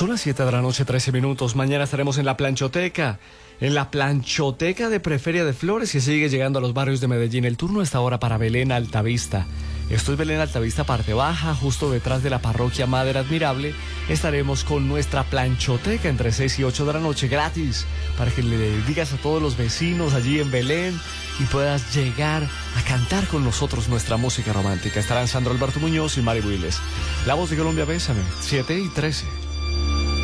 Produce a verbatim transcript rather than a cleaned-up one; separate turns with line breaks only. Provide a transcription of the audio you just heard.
Son las siete de la noche, trece minutos. Mañana estaremos en la Planchoteca. En la Planchoteca de Preferia de Flores, que sigue llegando a los barrios de Medellín. El turno está ahora para Belén Altavista. Esto es Belén Altavista, parte baja, justo detrás de la parroquia Madre Admirable. Estaremos con nuestra Planchoteca entre seis y ocho de la noche, gratis, para que le digas a todos los vecinos allí en Belén y puedas llegar a cantar con nosotros nuestra música romántica. Estarán Sandro Alberto Muñoz y Mari Builes. La Voz de Colombia, bésame, siete y trece.